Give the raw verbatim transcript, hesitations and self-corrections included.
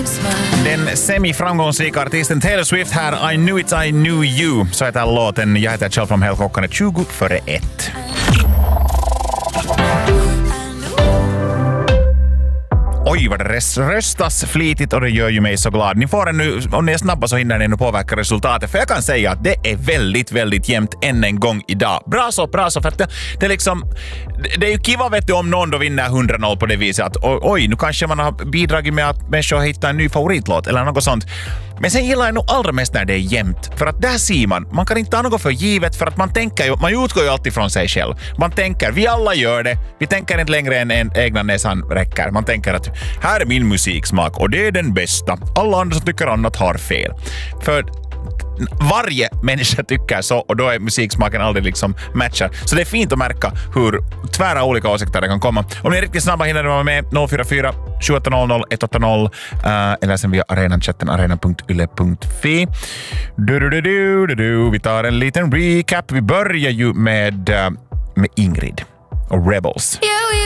Den semi-framgångsrika artisten Taylor Swift här, I knew it, I knew you. Så heter låten. Jag heter Kjell from Hell, klockan är tjugo före ett. Oj, vad det röstas flitigt och det gör ju mig så glad. Ni får en nu, om ni är snabba så hinner ni nu påverka resultatet. För jag kan säga att det är väldigt, väldigt jämnt än en gång idag. Bra så, bra så. För att det, det är liksom, det är ju kiva vet du om någon då vinner hundra noll på det viset. Att oj, nu kanske man har bidragit med att människor hittar en ny favoritlåt eller något sånt. Men sen gillar jag nog allra mest när det är jämnt. För att där ser man, man kan inte ta något för givet för att man tänker ju, man utgår ju alltid från sig själv. Man tänker, vi alla gör det. Vi tänker inte längre än en egna näsan räcker. Man tänker att här är min musiksmak och det är den bästa. Alla andra som tycker annat har fel. För varje människa tycker så och då är musiksmaken aldrig liksom matchar. Så det är fint att märka hur tvära olika åsikter det kan komma. Om ni är riktigt snabba hinner ni vara med noll fyra fyra sju åtta noll noll ett åtta noll uh, eller sen via arenan-chatten arena punkt yle punkt fi. Du, du, du, du, du, du. Vi tar en liten recap. Vi börjar ju med, uh, med Ingrid och Rebels. Yeah.